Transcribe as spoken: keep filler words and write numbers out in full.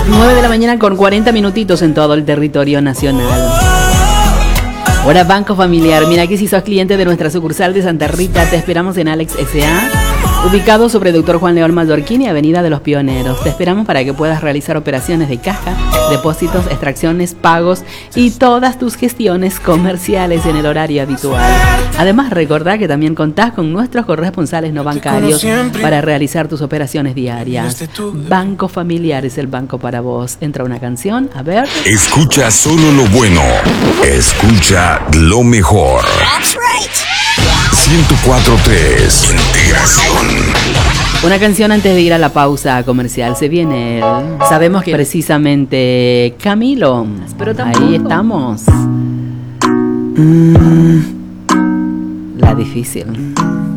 nueve de la mañana con cuarenta minutitos en todo el territorio nacional. Ahora Banco Familiar. Mira que si sos cliente de nuestra sucursal de Santa Rita, te esperamos en Alex S A, ubicado sobre Doctor Juan León Maldorquín y Avenida de los Pioneros. Te esperamos para que puedas realizar operaciones de caja, depósitos, extracciones, pagos y todas tus gestiones comerciales en el horario habitual. Además, recordá que también contás con nuestros corresponsales no bancarios para realizar tus operaciones diarias. Banco Familiar es el banco para vos. Entra una canción, a ver. Escucha solo lo bueno. Escucha lo mejor. ciento cuatro punto tres. Integración. Una canción antes de ir a la pausa comercial. Se viene él. Sabemos que precisamente Camilo. Pero ahí estamos. Mm. La difícil.